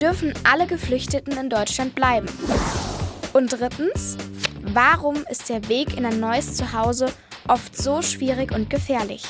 dürfen alle Geflüchteten in Deutschland bleiben? Und drittens, warum ist der Weg in ein neues Zuhause oft so schwierig und gefährlich?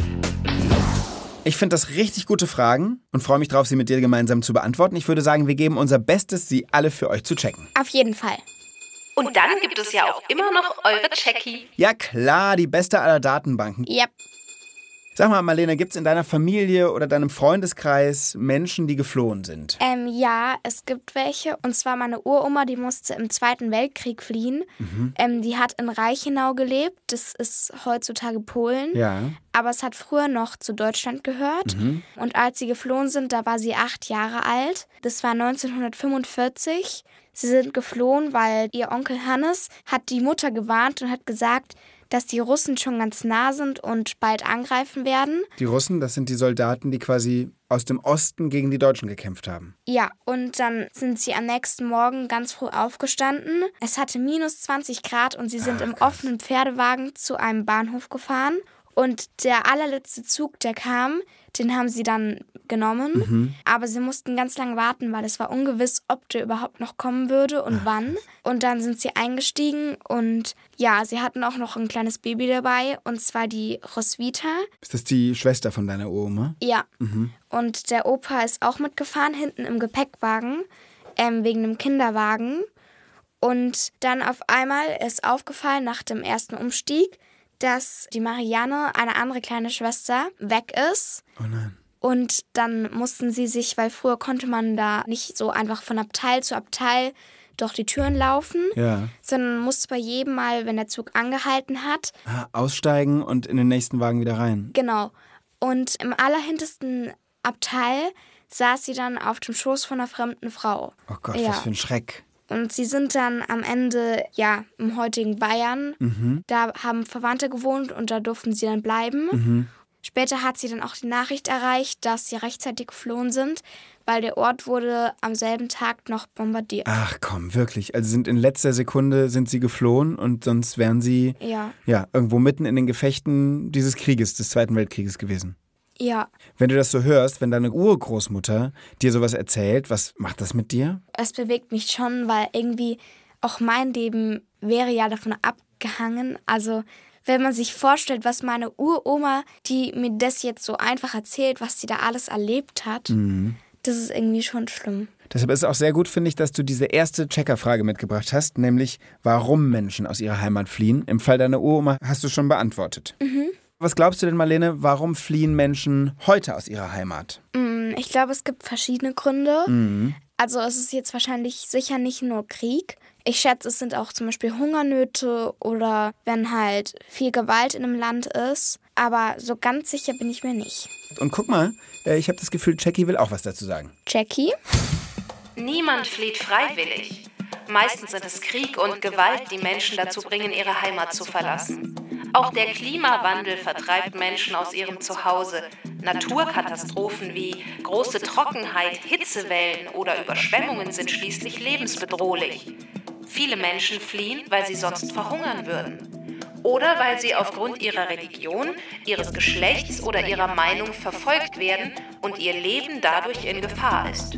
Ich finde das richtig gute Fragen und freue mich drauf, sie mit dir gemeinsam zu beantworten. Ich würde sagen, wir geben unser Bestes, sie alle für euch zu checken. Auf jeden Fall. Und dann gibt es ja auch immer noch eure Checkie. Ja klar, die beste aller Datenbanken. Yep. Sag mal, Marlene, gibt es in deiner Familie oder deinem Freundeskreis Menschen, die geflohen sind? Ja, es gibt welche. Und zwar meine Uroma, die musste im Zweiten Weltkrieg fliehen. Die hat in Reichenau gelebt. Das ist heutzutage Polen. Ja. Aber es hat früher noch zu Deutschland gehört. Und als sie geflohen sind, da war sie 8 Jahre alt. Das war 1945. Sie sind geflohen, weil ihr Onkel Hannes hat die Mutter gewarnt und hat gesagt, dass die Russen schon ganz nah sind und bald angreifen werden. Die Russen, das sind die Soldaten, die quasi aus dem Osten gegen die Deutschen gekämpft haben. Ja, und dann sind sie am nächsten Morgen ganz früh aufgestanden. Es hatte minus 20 Grad und sie sind im offenen Pferdewagen zu einem Bahnhof gefahren. Und der allerletzte Zug, der kam, den haben sie dann genommen. Aber sie mussten ganz lange warten, weil es war ungewiss, ob der überhaupt noch kommen würde und wann. Und dann sind sie eingestiegen und ja, sie hatten auch noch ein kleines Baby dabei, und zwar die Roswitha. Ist das die Schwester von deiner Oma? Ja. Und der Opa ist auch mitgefahren, hinten im Gepäckwagen, wegen einem Kinderwagen. Und dann auf einmal ist aufgefallen nach dem ersten Umstieg, dass die Marianne, eine andere kleine Schwester, weg ist. Oh nein. Und dann mussten sie sich, weil früher konnte man da nicht so einfach von Abteil zu Abteil durch die Türen laufen, sondern musste bei jedem Mal, wenn der Zug angehalten hat, aussteigen und in den nächsten Wagen wieder rein. Genau. Und im allerhintersten Abteil saß sie dann auf dem Schoß von einer fremden Frau. Oh Gott, was für ein Schreck. Und sie sind dann am Ende, im heutigen Bayern. Da haben Verwandte gewohnt und da durften sie dann bleiben. Später hat sie dann auch die Nachricht erreicht, dass sie rechtzeitig geflohen sind, weil der Ort wurde am selben Tag noch bombardiert. Ach komm, wirklich. Also in letzter Sekunde sind sie geflohen und sonst wären sie irgendwo mitten in den Gefechten dieses Krieges, des Zweiten Weltkrieges gewesen. Ja. Wenn du das so hörst, wenn deine Urgroßmutter dir sowas erzählt, was macht das mit dir? Es bewegt mich schon, weil irgendwie auch mein Leben wäre ja davon abgehangen. Also wenn man sich vorstellt, was meine Uroma, die mir das jetzt so einfach erzählt, was sie da alles erlebt hat, das ist irgendwie schon schlimm. Deshalb ist es auch sehr gut, finde ich, dass du diese erste Checkerfrage mitgebracht hast, nämlich warum Menschen aus ihrer Heimat fliehen. Im Fall deiner Uroma hast du schon beantwortet. Was glaubst du denn, Marlene, warum fliehen Menschen heute aus ihrer Heimat? Ich glaube, es gibt verschiedene Gründe. Also es ist jetzt wahrscheinlich sicher nicht nur Krieg. Ich schätze, es sind auch zum Beispiel Hungernöte oder wenn halt viel Gewalt in einem Land ist. Aber so ganz sicher bin ich mir nicht. Und guck mal, ich habe das Gefühl, Jackie will auch was dazu sagen. Jackie? Niemand flieht freiwillig. Meistens sind es Krieg und Gewalt, die Menschen dazu bringen, ihre Heimat zu verlassen. Auch der Klimawandel vertreibt Menschen aus ihrem Zuhause. Naturkatastrophen wie große Trockenheit, Hitzewellen oder Überschwemmungen sind schließlich lebensbedrohlich. Viele Menschen fliehen, weil sie sonst verhungern würden. Oder weil sie aufgrund ihrer Religion, ihres Geschlechts oder ihrer Meinung verfolgt werden und ihr Leben dadurch in Gefahr ist.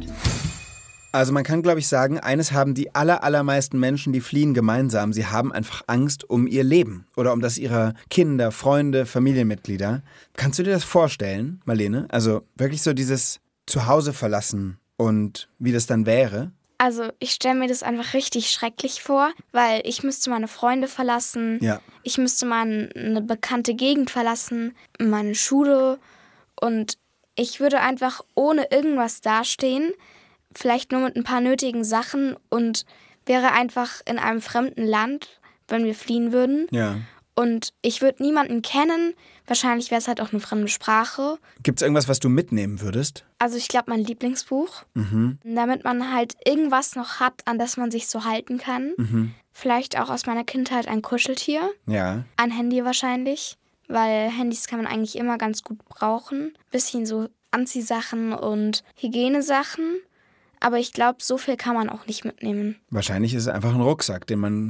Also man kann, glaube ich, sagen, eines haben die allermeisten Menschen, die fliehen, gemeinsam. Sie haben einfach Angst um ihr Leben oder um das ihrer Kinder, Freunde, Familienmitglieder. Kannst du dir das vorstellen, Marlene? Also wirklich so dieses Zuhause verlassen und wie das dann wäre? Also ich stelle mir das einfach richtig schrecklich vor, weil ich müsste meine Freunde verlassen, ich müsste eine bekannte Gegend verlassen, meine Schule, und ich würde einfach ohne irgendwas dastehen, vielleicht nur mit ein paar nötigen Sachen, und wäre einfach in einem fremden Land, wenn wir fliehen würden. Ja. Und ich würde niemanden kennen. Wahrscheinlich wäre es halt auch eine fremde Sprache. Gibt es irgendwas, was du mitnehmen würdest? Also ich glaube, mein Lieblingsbuch. Damit man halt irgendwas noch hat, an das man sich so halten kann. Vielleicht auch aus meiner Kindheit ein Kuscheltier. Ja. Ein Handy wahrscheinlich, weil Handys kann man eigentlich immer ganz gut brauchen. Bisschen so Anziehsachen und Hygienesachen. Aber ich glaube, so viel kann man auch nicht mitnehmen. Wahrscheinlich ist es einfach ein Rucksack, den man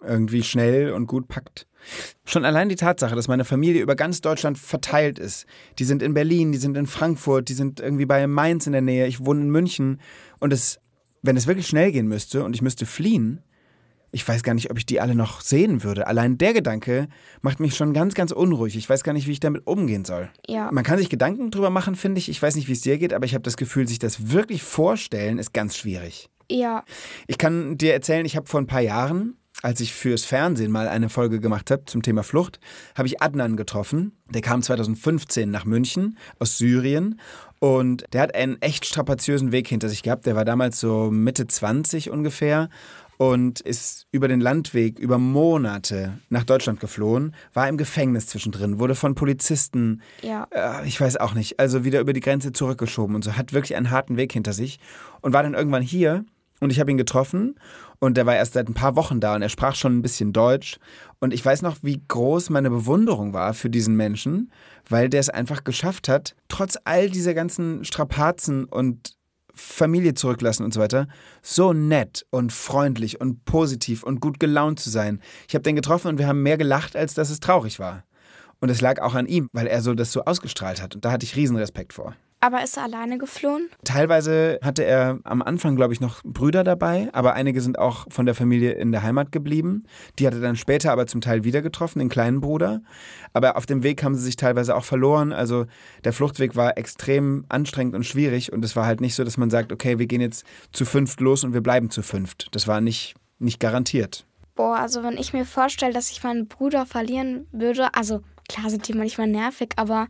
irgendwie schnell und gut packt. Schon allein die Tatsache, dass meine Familie über ganz Deutschland verteilt ist. Die sind in Berlin, die sind in Frankfurt, die sind irgendwie bei Mainz in der Nähe, ich wohne in München. Und wenn es wirklich schnell gehen müsste und ich müsste fliehen, ich weiß gar nicht, ob ich die alle noch sehen würde. Allein der Gedanke macht mich schon ganz, ganz unruhig. Ich weiß gar nicht, wie ich damit umgehen soll. Ja. Man kann sich Gedanken drüber machen, finde ich. Ich weiß nicht, wie es dir geht, aber ich habe das Gefühl, sich das wirklich vorstellen, ist ganz schwierig. Ja. Ich kann dir erzählen, ich habe vor ein paar Jahren, als ich fürs Fernsehen mal eine Folge gemacht habe zum Thema Flucht, habe ich Adnan getroffen. Der kam 2015 nach München aus Syrien und der hat einen echt strapaziösen Weg hinter sich gehabt. Der war damals so Mitte 20 ungefähr und ist über den Landweg über Monate nach Deutschland geflohen, war im Gefängnis zwischendrin, wurde von Polizisten, ich weiß auch nicht, also wieder über die Grenze zurückgeschoben und so, hat wirklich einen harten Weg hinter sich und war dann irgendwann hier und ich habe ihn getroffen und der war erst seit ein paar Wochen da und er sprach schon ein bisschen Deutsch und ich weiß noch, wie groß meine Bewunderung war für diesen Menschen, weil der es einfach geschafft hat, trotz all dieser ganzen Strapazen und Familie zurücklassen und so weiter, so nett und freundlich und positiv und gut gelaunt zu sein. Ich habe den getroffen und wir haben mehr gelacht, als dass es traurig war. Und es lag auch an ihm, weil er das so ausgestrahlt hat. Und da hatte ich riesen Respekt vor. Aber ist er alleine geflohen? Teilweise hatte er am Anfang, glaube ich, noch Brüder dabei, aber einige sind auch von der Familie in der Heimat geblieben. Die hat er dann später aber zum Teil wieder getroffen, den kleinen Bruder. Aber auf dem Weg haben sie sich teilweise auch verloren. Also der Fluchtweg war extrem anstrengend und schwierig und es war halt nicht so, dass man sagt, okay, wir gehen jetzt zu 5 los und wir bleiben zu 5. Das war nicht garantiert. Boah, also wenn ich mir vorstelle, dass ich meinen Bruder verlieren würde, also klar sind die manchmal nervig, aber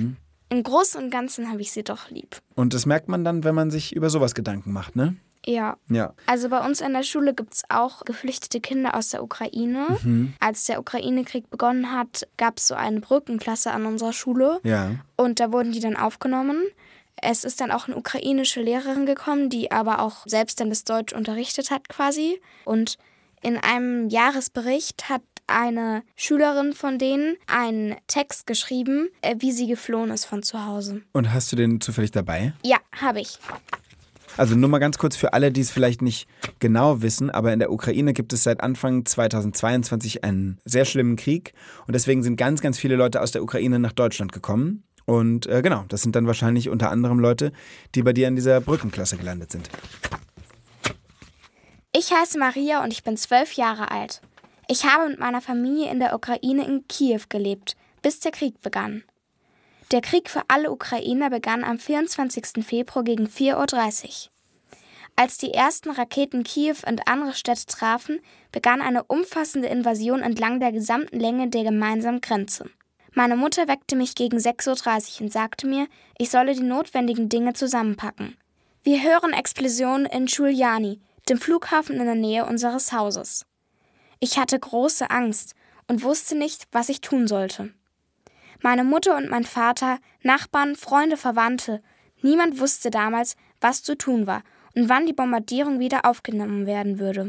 im Großen und Ganzen habe ich sie doch lieb. Und das merkt man dann, wenn man sich über sowas Gedanken macht, ne? Ja. Also bei uns in der Schule gibt es auch geflüchtete Kinder aus der Ukraine. Als der Ukraine-Krieg begonnen hat, gab es so eine Brückenklasse an unserer Schule. Ja. Und da wurden die dann aufgenommen. Es ist dann auch eine ukrainische Lehrerin gekommen, die aber auch selbst dann das Deutsch unterrichtet hat quasi. Und in einem Jahresbericht hat eine Schülerin von denen einen Text geschrieben, wie sie geflohen ist von zu Hause. Und hast du den zufällig dabei? Ja, habe ich. Also nur mal ganz kurz für alle, die es vielleicht nicht genau wissen, aber in der Ukraine gibt es seit Anfang 2022 einen sehr schlimmen Krieg und deswegen sind ganz, ganz viele Leute aus der Ukraine nach Deutschland gekommen. Und genau, das sind dann wahrscheinlich unter anderem Leute, die bei dir in dieser Brückenklasse gelandet sind. Ich heiße Maria und ich bin 12 Jahre alt. Ich habe mit meiner Familie in der Ukraine in Kiew gelebt, bis der Krieg begann. Der Krieg für alle Ukrainer begann am 24. Februar gegen 4:30 Uhr. Als die ersten Raketen Kiew und andere Städte trafen, begann eine umfassende Invasion entlang der gesamten Länge der gemeinsamen Grenze. Meine Mutter weckte mich gegen 6:30 Uhr und sagte mir, ich solle die notwendigen Dinge zusammenpacken. Wir hören Explosionen in Schuljani, dem Flughafen in der Nähe unseres Hauses. Ich hatte große Angst und wusste nicht, was ich tun sollte. Meine Mutter und mein Vater, Nachbarn, Freunde, Verwandte, niemand wusste damals, was zu tun war und wann die Bombardierung wieder aufgenommen werden würde.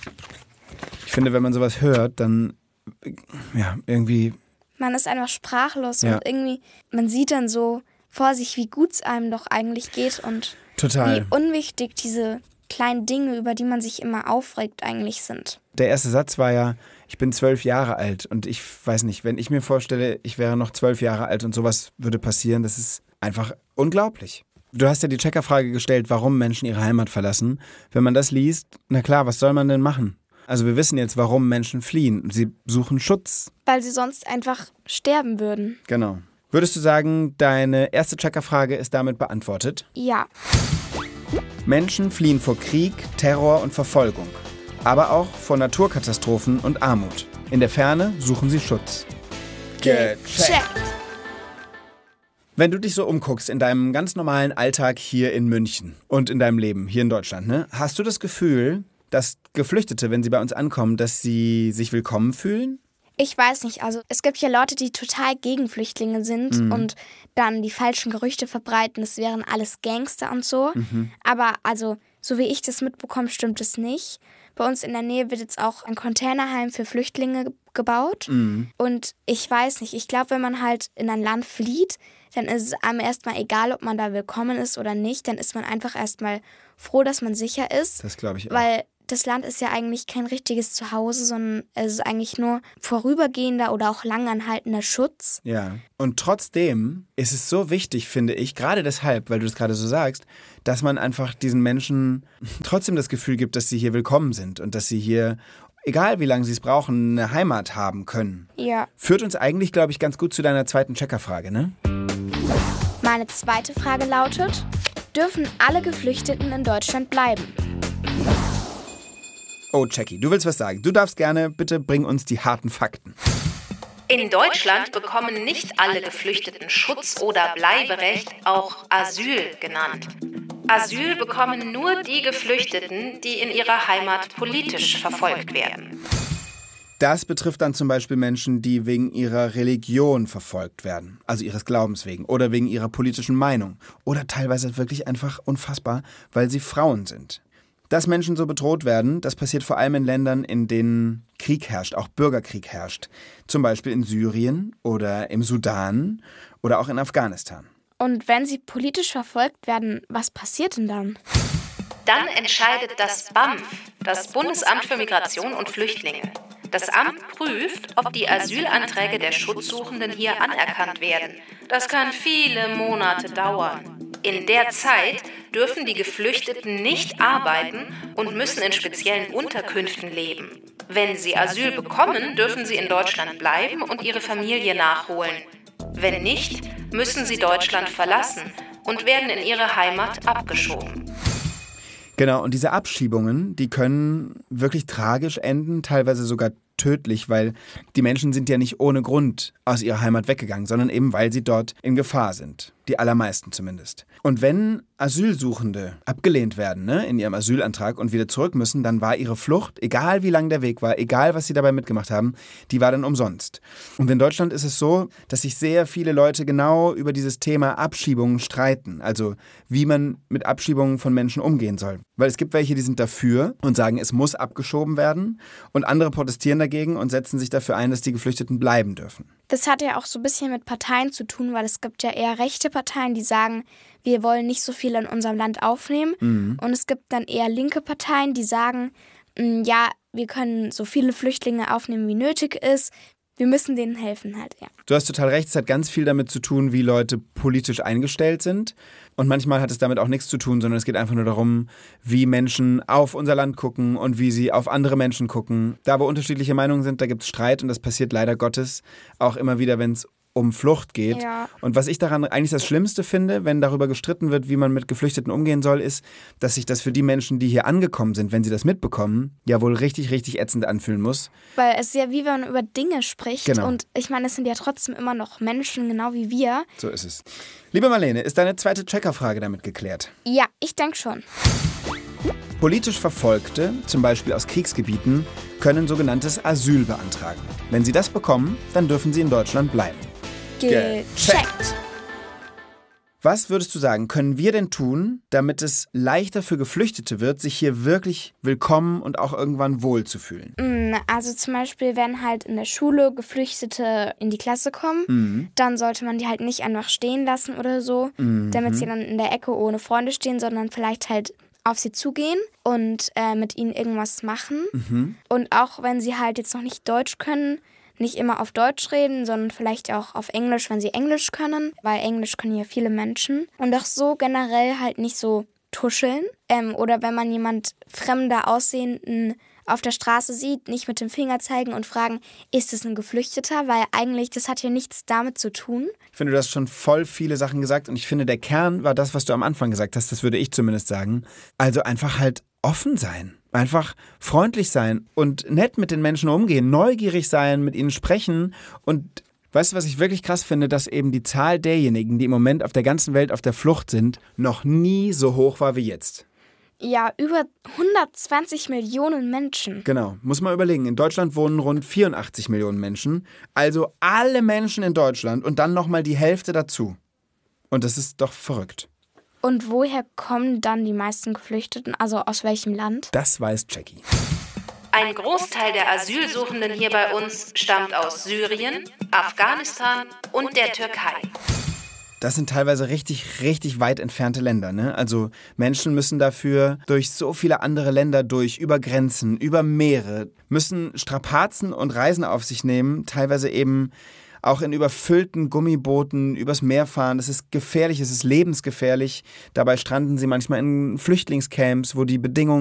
Ich finde, wenn man sowas hört, dann, irgendwie... Man ist einfach sprachlos und irgendwie, man sieht dann so vor sich, wie gut es einem doch eigentlich geht und total. Wie unwichtig diese kleinen Dinge, über die man sich immer aufregt, eigentlich sind. Der erste Satz war ja, ich bin 12 Jahre alt und ich weiß nicht, wenn ich mir vorstelle, ich wäre noch 12 Jahre alt und sowas würde passieren, das ist einfach unglaublich. Du hast ja die Checkerfrage gestellt, warum Menschen ihre Heimat verlassen. Wenn man das liest, na klar, was soll man denn machen? Also wir wissen jetzt, warum Menschen fliehen. Sie suchen Schutz. Weil sie sonst einfach sterben würden. Genau. Würdest du sagen, deine erste Checkerfrage ist damit beantwortet? Ja. Menschen fliehen vor Krieg, Terror und Verfolgung. Aber auch vor Naturkatastrophen und Armut. In der Ferne suchen sie Schutz. Gecheckt. Wenn du dich so umguckst in deinem ganz normalen Alltag hier in München und in deinem Leben hier in Deutschland, ne, hast du das Gefühl, dass Geflüchtete, wenn sie bei uns ankommen, dass sie sich willkommen fühlen? Ich weiß nicht, also es gibt ja Leute, die total gegen Flüchtlinge sind und dann die falschen Gerüchte verbreiten, es wären alles Gangster und so. Aber also, so wie ich das mitbekomme, stimmt es nicht. Bei uns in der Nähe wird jetzt auch ein Containerheim für Flüchtlinge gebaut. Und ich weiß nicht, ich glaube, wenn man halt in ein Land flieht, dann ist es einem erstmal egal, ob man da willkommen ist oder nicht. Dann ist man einfach erstmal froh, dass man sicher ist. Das glaube ich auch. Weil das Land ist ja eigentlich kein richtiges Zuhause, sondern es ist eigentlich nur vorübergehender oder auch langanhaltender Schutz. Ja, und trotzdem ist es so wichtig, finde ich, gerade deshalb, weil du es gerade so sagst, dass man einfach diesen Menschen trotzdem das Gefühl gibt, dass sie hier willkommen sind und dass sie hier, egal wie lange sie es brauchen, eine Heimat haben können. Ja. Führt uns eigentlich, glaube ich, ganz gut zu deiner zweiten Checkerfrage, ne? Meine zweite Frage lautet: Dürfen alle Geflüchteten in Deutschland bleiben? Oh, Jackie, du willst was sagen. Du darfst gerne, bitte bring uns die harten Fakten. In Deutschland bekommen nicht alle Geflüchteten Schutz oder Bleiberecht, auch Asyl genannt. Asyl bekommen nur die Geflüchteten, die in ihrer Heimat politisch verfolgt werden. Das betrifft dann zum Beispiel Menschen, die wegen ihrer Religion verfolgt werden, also ihres Glaubens wegen oder wegen ihrer politischen Meinung oder teilweise wirklich einfach unfassbar, weil sie Frauen sind. Dass Menschen so bedroht werden, das passiert vor allem in Ländern, in denen Krieg herrscht, auch Bürgerkrieg herrscht. Zum Beispiel in Syrien oder im Sudan oder auch in Afghanistan. Und wenn sie politisch verfolgt werden, was passiert denn dann? Dann entscheidet das BAMF, das Bundesamt für Migration und Flüchtlinge. Das Amt prüft, ob die Asylanträge der Schutzsuchenden hier anerkannt werden. Das kann viele Monate dauern. In der Zeit dürfen die Geflüchteten nicht arbeiten und müssen in speziellen Unterkünften leben. Wenn sie Asyl bekommen, dürfen sie in Deutschland bleiben und ihre Familie nachholen. Wenn nicht, müssen sie Deutschland verlassen und werden in ihre Heimat abgeschoben. Genau, und diese Abschiebungen, die können wirklich tragisch enden, teilweise sogar tödlich, weil die Menschen sind ja nicht ohne Grund aus ihrer Heimat weggegangen, sondern eben, weil sie dort in Gefahr sind. Die allermeisten zumindest. Und wenn Asylsuchende abgelehnt werden, in ihrem Asylantrag und wieder zurück müssen, dann war ihre Flucht, egal wie lang der Weg war, egal was sie dabei mitgemacht haben, die war dann umsonst. Und in Deutschland ist es so, dass sich sehr viele Leute genau über dieses Thema Abschiebungen streiten. Also wie man mit Abschiebungen von Menschen umgehen soll. Weil es gibt welche, die sind dafür und sagen, es muss abgeschoben werden. Und andere protestieren dagegen und setzen sich dafür ein, dass die Geflüchteten bleiben dürfen. Das hat ja auch so ein bisschen mit Parteien zu tun, weil es gibt ja eher rechte Parteien, die sagen, wir wollen nicht so viel in unserem Land aufnehmen. Und es gibt dann eher linke Parteien, die sagen, ja, wir können so viele Flüchtlinge aufnehmen, wie nötig ist. Wir müssen denen helfen halt, ja. Du hast total recht, es hat ganz viel damit zu tun, wie Leute politisch eingestellt sind. Und manchmal hat es damit auch nichts zu tun, sondern es geht einfach nur darum, wie Menschen auf unser Land gucken und wie sie auf andere Menschen gucken. Da, wo unterschiedliche Meinungen sind, da gibt es Streit und das passiert leider Gottes auch immer wieder, wenn es um Flucht geht. Ja. Und was ich daran eigentlich das Schlimmste finde, wenn darüber gestritten wird, wie man mit Geflüchteten umgehen soll, ist, dass sich das für die Menschen, die hier angekommen sind, wenn sie das mitbekommen, ja wohl richtig, richtig ätzend anfühlen muss. Weil es ist ja wie wenn man über Dinge spricht. Genau. Und ich meine, es sind ja trotzdem immer noch Menschen, genau wie wir. So ist es. Liebe Marlene, ist deine zweite Checkerfrage damit geklärt? Ja, ich denke schon. Politisch Verfolgte, zum Beispiel aus Kriegsgebieten, können sogenanntes Asyl beantragen. Wenn sie das bekommen, dann dürfen sie in Deutschland bleiben. Gecheckt. Was würdest du sagen, können wir denn tun, damit es leichter für Geflüchtete wird, sich hier wirklich willkommen und auch irgendwann wohl zu fühlen? Also zum Beispiel, wenn halt in der Schule Geflüchtete in die Klasse kommen, dann sollte man die halt nicht einfach stehen lassen oder so, damit sie dann in der Ecke ohne Freunde stehen, sondern vielleicht halt auf sie zugehen und mit ihnen irgendwas machen. Und auch wenn sie halt jetzt noch nicht Deutsch können, nicht immer auf Deutsch reden, sondern vielleicht auch auf Englisch, wenn sie Englisch können, weil Englisch können ja viele Menschen. Und auch so generell halt nicht so tuscheln. Oder wenn man jemand fremder Aussehenden auf der Straße sieht, nicht mit dem Finger zeigen und fragen, ist es ein Geflüchteter? Weil eigentlich, das hat ja nichts damit zu tun. Ich finde, du hast schon voll viele Sachen gesagt und ich finde, der Kern war das, was du am Anfang gesagt hast, das würde ich zumindest sagen. Also einfach halt offen sein. Einfach freundlich sein und nett mit den Menschen umgehen, neugierig sein, mit ihnen sprechen. Und weißt du, was ich wirklich krass finde, dass eben die Zahl derjenigen, die im Moment auf der ganzen Welt auf der Flucht sind, noch nie so hoch war wie jetzt. Ja, über 120 Millionen Menschen. Genau, muss man überlegen. In Deutschland wohnen rund 84 Millionen Menschen. Also alle Menschen in Deutschland und dann nochmal die Hälfte dazu. Und das ist doch verrückt. Und woher kommen dann die meisten Geflüchteten? Also aus welchem Land? Das weiß Jackie. Ein Großteil der Asylsuchenden hier bei uns stammt aus Syrien, Afghanistan und der Türkei. Das sind teilweise richtig, richtig weit entfernte Länder, ne? Also Menschen müssen dafür durch so viele andere Länder durch, über Grenzen, über Meere, müssen Strapazen und Reisen auf sich nehmen, teilweise eben auch in überfüllten Gummibooten übers Meer fahren. Das ist gefährlich, es ist lebensgefährlich. Dabei stranden sie manchmal in Flüchtlingscamps, wo die Bedingungen